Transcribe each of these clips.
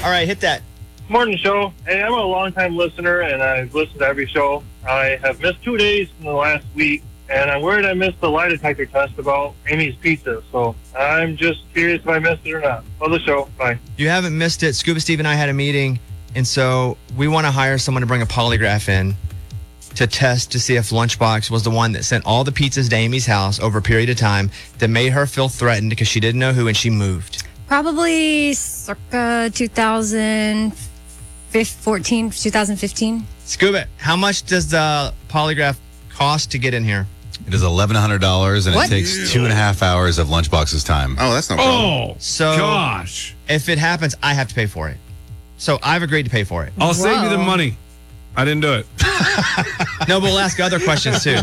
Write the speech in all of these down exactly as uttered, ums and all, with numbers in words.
All right, hit that. Morning show. Hey, I'm a long-time listener, and I've listened to every show. I have missed two days in the last week, and I'm worried I missed the lie detector test about Amy's Pizza. So I'm just curious if I missed it or not. Love the show. Bye. You haven't missed it. Scuba Steve and I had a meeting, and so we want to hire someone to bring a polygraph in to test to see if Lunchbox was the one that sent all the pizzas to Amy's house over a period of time that made her feel threatened because she didn't know who and she moved. Probably circa two thousand fourteen, two thousand fifteen. Scuba, how much does the polygraph cost to get in here? It is eleven hundred dollars, and What? it takes two and a half hours of Lunchbox's time. Oh, that's no problem. Oh, So gosh. if it happens, I have to pay for it. So I've agreed to pay for it. I'll save you the Whoa. money. I didn't do it. No, but we'll ask other questions too.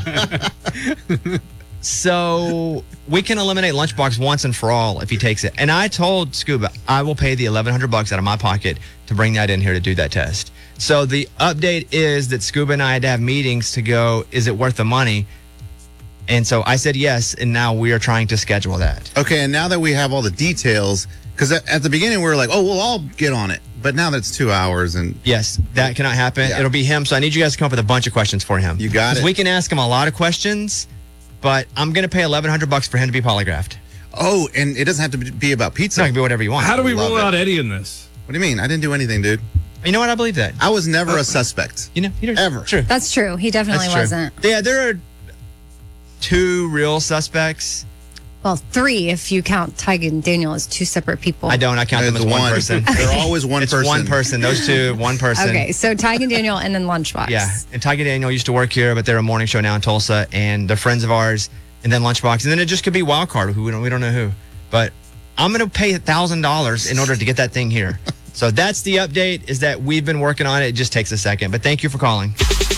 So we can eliminate Lunchbox once and for all if he takes it. And I told Scuba, I will pay the eleven hundred bucks out of my pocket to bring that in here to do that test. So the update is that Scuba and I had to have meetings to go, is it worth the money? And so I said yes, and now we are trying to schedule that. Okay, and now that we have all the details, because at, at the beginning we were like, oh, we'll all get on it. But now that it's two hours and Yes, that cannot happen. Yeah. It'll be him. So I need you guys to come up with a bunch of questions for him. You got 'Cause it. We can ask him a lot of questions, but I'm going to pay eleven hundred bucks for him to be polygraphed. oh, and it doesn't have to be about It's pizza. not going to be whatever you want. How do we Love rule it. out Eddie in this? What do you mean? I didn't do anything, dude. You know what? I believe that. I was never a suspect. You know, you know Ever. True. That's true. He definitely That's true. wasn't. Yeah, there are two real suspects. Well, three if you count Tyga and Daniel as two separate people. I don't. I count them as There's one, person. They're always one It's person. one person. Those two, one person. Okay, so Tyga and Daniel and then Lunchbox. Yeah. And Tyga Daniel used to work here, but they're a morning show now in Tulsa, and they're friends of ours. And then Lunchbox, and then it just could be Wildcard, who we don't we don't know who. But I'm going to pay a thousand dollars in order to get that thing here. So that's the update. Is that we've been working on it. It just takes a second. But thank you for calling.